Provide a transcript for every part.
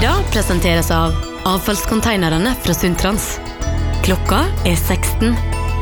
Nyhetsmorgen presenteres av avfallskonteinerne fra Sundtrans. Klokka 16.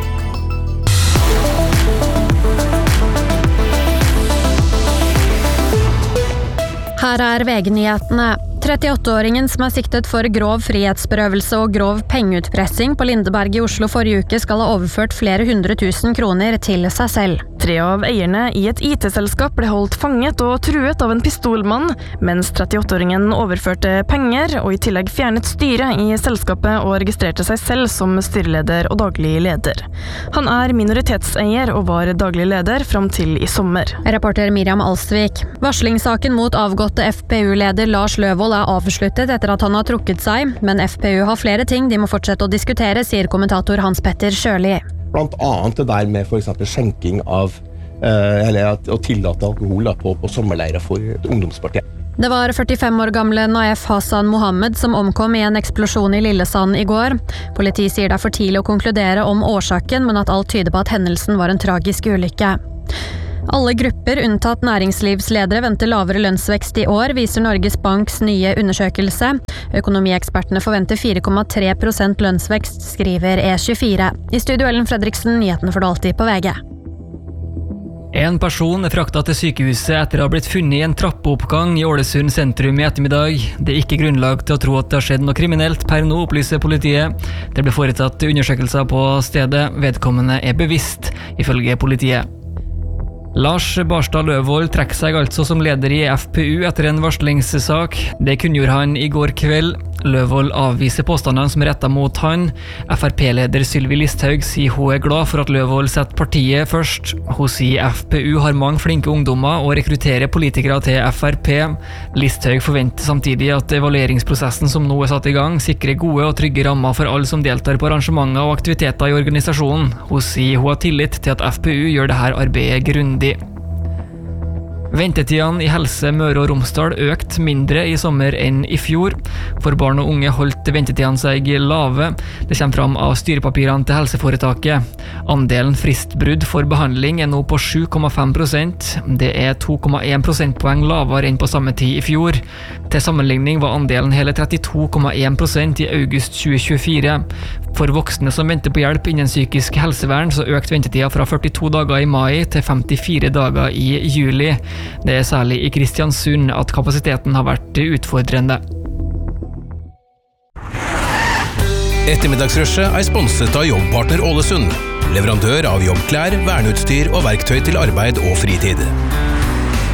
Her VG-nyhetene. 38-åringen som siktet for grov frihetsberøvelse og grov pengeutpressing på Lindeberg i Oslo forrige uke skal ha overført flere 100 000 kroner til seg selv. 3 av eierne i et IT-selskap ble holdt fanget og truet av en pistolmann, mens 38-åringen overførte penger og i tillegg fjernet styret i selskapet og registrerte seg selv som styreleder og daglig leder. Han minoritetseier og var daglig leder fram til i sommer. Reporter Miriam Alsvik. Varslingssaken mot avgåtte FPU-leder Lars Løvold avsluttet etter at han har trukket seg, men FPU har flere ting de må fortsette å diskutere, sier kommentator Hans Petter Sjøli. Blant annet det der med for eksempel skjenking av, eller å tillate alkohol på sommerleirer for ungdomspartiet. Det var 45 år gamle Naef Hassan Mohammed som omkom i en eksplosjon i Lillesand i går. Politiet sier det for tidlig å konkludere om årsaken, men at alt tyder på at hendelsen var en tragisk ulykke. Alle grupper unntatt næringslivsledere venter lavere lønnsvekst i år, viser Norges Banks nye undersøkelse. Økonomiekspertene forventer 4,3% lønnsvekst, skriver E24. I studio Ellen Fredriksen, nyhetene for det alltid på VG. En person fraktet til sykehuset etter å ha blitt funnet i en trappeoppgang i Ålesund sentrum i ettermiddag. Det ikke grunnlag til å tro at det har skjedd noe kriminelt per nå, opplyser politiet. Det ble foretatt undersøkelser på stedet. Vedkommende bevisst, ifølge politiet. Lars Barstad Løvold trekker seg altså som leder i FPU etter en varslingssak. Det kunngjorde han i går kveld. Løvold avviser påstandene som rettet mot han. FRP-leder Sylvi Listhaug sier hun glad for at Løvold setter partiet først. Hun sier FPU har mange flinke ungdommer og rekrutterer politikere til FRP. Listhaug forventer samtidig at evalueringsprosessen som nå satt i gang, sikrer gode og trygge rammer for alle som deltar på arrangementer og aktiviteter i organisasjonen. Hun sier hun har tillit til at FPU gjør dette arbeidet grundig. Ventetidene i Helse Møre og Romsdal økt mindre i sommer enn i fjor. For barn og unge holdt ventetidene seg lave. Det kommer fram av styrepapirene til helseforetaket. Andelen fristbrudd for behandling nå på 7,5%. Det 2,1 prosentpoeng lavere enn på samme tid i fjor. Til sammenligning var andelen hele 32,1% i august 2024. For voksne som venter på hjelp innen psykisk helsevern, så økte ventetida fra 42 dager i mai til 54 dager i juli. Det særlig i Kristiansund at kapasiteten har vært utfordrende. Ettermiddagsrushet sponset av Jobbpartner Ålesund, leverandør av jobbklær, verneutstyr og verktøy til arbeid og fritid.